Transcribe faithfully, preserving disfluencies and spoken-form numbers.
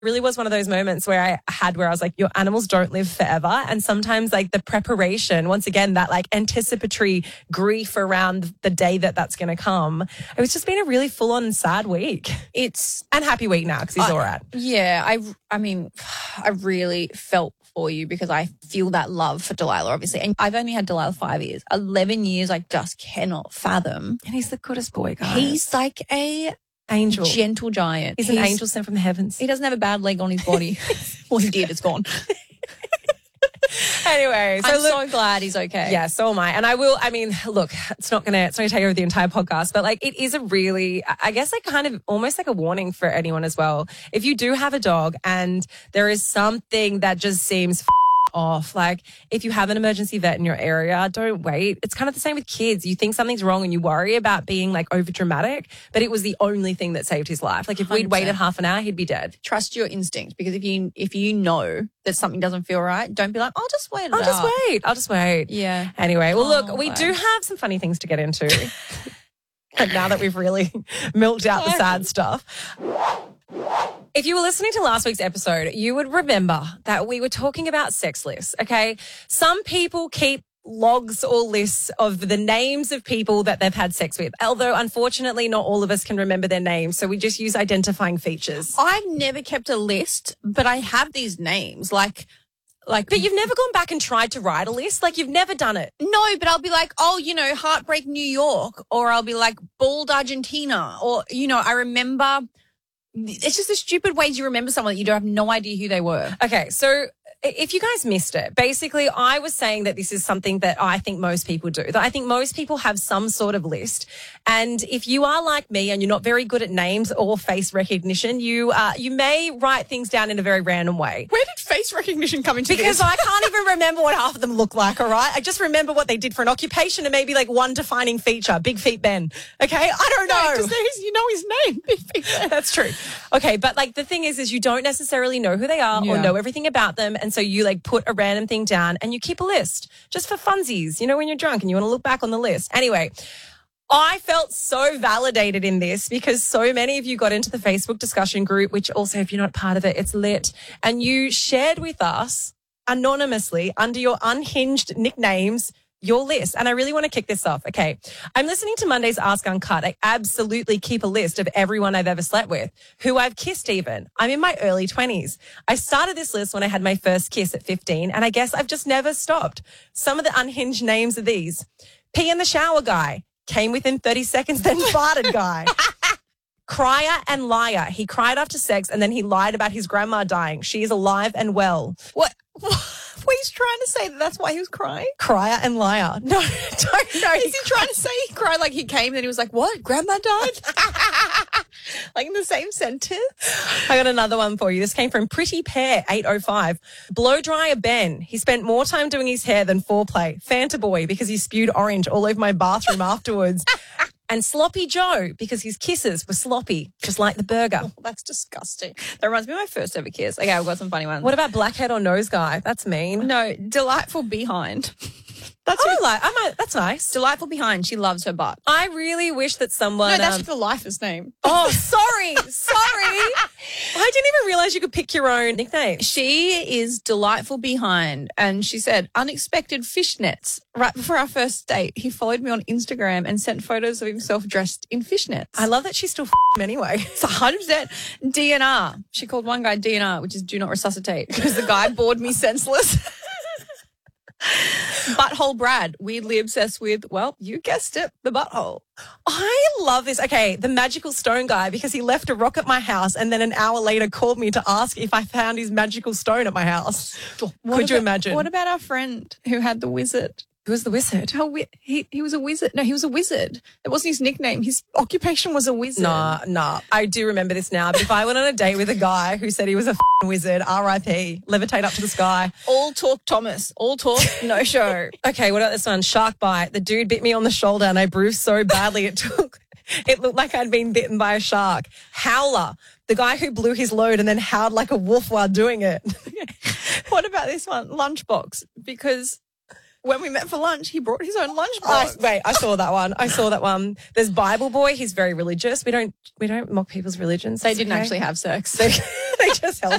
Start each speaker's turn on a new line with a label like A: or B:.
A: really was one of those moments where I had where I was like, your animals don't live forever. And sometimes like the preparation, once again, that like anticipatory grief around the day that that's going to come. It was just been a really full on sad week.
B: It's
A: and happy week now because he's
B: I,
A: all right.
B: Yeah. I, I mean, I really felt for you because I feel that love for Delilah, obviously. And I've only had Delilah five years. eleven years, I just cannot fathom.
A: And he's the goodest boy, guys.
B: He's like a
A: angel.
B: Gentle giant.
A: He's, he's an angel sent from the heavens.
B: He doesn't have a bad leg on his body. Well, he did. It's gone.
A: Anyway, so
B: I'm
A: look,
B: so glad he's okay.
A: Yeah, so am I. And I will, I mean, look, it's not going to, it's not going to take over the entire podcast, but like it is a really, I guess like kind of almost like a warning for anyone as well. If you do have a dog and there is something that just seems off, like if you have an emergency vet in your area, don't wait. It's kind of the same with kids. You think something's wrong and you worry about being like over dramatic, but it was the only thing that saved his life. Like if we'd waited half an hour, he'd be dead.
B: Trust your instinct, because if you if you know that something doesn't feel right, don't be like, I'll just wait it
A: I'll
B: out.
A: just wait. I'll just wait.
B: Yeah.
A: Anyway, well, look,
B: Oh,
A: we
B: bye.
A: do have some funny things to get into. Like now that we've really milked out the sad stuff. If you were listening to last week's episode, you would remember that we were talking about sex lists, okay? Some people keep logs or lists of the names of people that they've had sex with, although unfortunately not all of us can remember their names, so we just use identifying features.
B: I've never kept a list, but I have these names, like... Like,
A: but you've never gone back and tried to write a list? Like, you've never done it?
B: No, but I'll be like, oh, you know, Heartbreak New York, or I'll be like Bald Argentina, or, you know, I remember... It's just the stupid ways you remember someone that you don't have no idea who they were.
A: Okay, so if you guys missed it, basically I was saying that this is something that I think most people do. That I think most people have some sort of list. And if you are like me and you're not very good at names or face recognition, you uh, you may write things down in a very random way.
B: Where did face recognition come into
A: because
B: this?
A: I can't even remember what half of them look like, all right? I just remember what they did for an occupation and maybe like one defining feature, Big Feet Ben. Okay? I don't know.
B: No, you know his name, Big Feet Ben.
A: That's true. Okay, but like the thing is, is you don't necessarily know who they are
B: Yeah.
A: or know everything about them. And so you like put a random thing down and you keep a list just for funsies, you know, when you're drunk and you want to look back on the list. Anyway, I felt so validated in this because so many of you got into the Facebook discussion group, which also, if you're not part of it, it's lit. And you shared with us anonymously under your unhinged nicknames your list. And I really want to kick this off. Okay. I'm listening to Monday's Ask Uncut. I absolutely keep a list of everyone I've ever slept with, who I've kissed even. I'm in my early twenties. I started this list when I had my first kiss at fifteen, and I guess I've just never stopped. Some of the unhinged names are these. Pee in the shower guy. Came within thirty seconds, then farted guy. Crier and liar. He cried after sex and then he lied about his grandma dying. She is alive and well.
B: What? What he's trying to say that that's why he was crying?
A: Crier and liar. No, don't know.
B: Is he trying to say he cried like he came and then he was like, what? Grandma died? Like in the same sentence?
A: I got another one for you. This came from Pretty Pear eight oh five. Blow dryer Ben. He spent more time doing his hair than foreplay. Fanta boy because he spewed orange all over my bathroom afterwards. And Sloppy Joe, because his kisses were sloppy, just like the burger.
B: Oh, that's disgusting. That reminds me of my first ever kiss. Okay, I've got some funny ones.
A: What about blackhead or nose guy? That's mean.
B: No, delightful behind. That's
A: Oh,
B: who,
A: like, I might, that's nice.
B: delightful behind. She loves her butt.
A: I really wish that someone...
B: No, that's
A: um,
B: the lifer's name.
A: oh, sorry. Sorry. I didn't even realize you could pick your own nickname.
B: She is delightful behind, and she said unexpected fishnets. Right before our first date, he followed me on Instagram and sent photos of himself dressed in fishnets.
A: I love that she's still f*** him anyway.
B: It's one hundred percent D N R. She called one guy D N R, which is do not resuscitate, because the guy bored me senseless. Butthole Brad, weirdly obsessed with, well, you guessed it, the butthole.
A: I love this. Okay, the magical stone guy, because he left a rock at my house and then an hour later called me to ask if I found his magical stone at my house.
B: What
A: Could you
B: about-
A: imagine?
B: What about our friend who had the wizard?
A: Who was the wizard?
B: How wi- he he was a wizard. No, he was a wizard. It wasn't his nickname. His occupation was a wizard.
A: Nah, nah. I do remember this now. But if I went on a date with a guy who said he was a f***ing wizard, R I P, levitate up to the sky.
B: All talk Thomas. All talk, no show.
A: Okay, what about this one? Shark bite. The dude bit me on the shoulder and I bruised so badly it took, it looked like I'd been bitten by a shark. Howler. The guy who blew his load and then howled like a wolf while doing it.
B: What about this one? Lunchbox. Because when we met for lunch, he brought his own
A: I,
B: lunchbox.
A: wait, I saw that one. I saw that one. There's Bible Boy. He's very religious. We don't we don't mock people's religions.
B: They
A: It's
B: didn't
A: okay.
B: actually have sex.
A: They, they just held